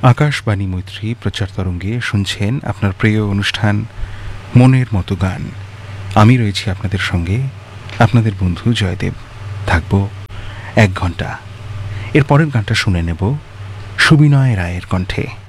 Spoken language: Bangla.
আকাশবাণী মৈত্রী প্রচার তরঙ্গে শুনছেন আপনার প্রিয় অনুষ্ঠান মনের মতো গান। আমি রয়েছি আপনাদের সঙ্গে, আপনাদের বন্ধু জয়দেব। থাকবো 1 ঘন্টা। এর পরের গানটা শুনে নেব সুবিনয় রায়ের কণ্ঠে।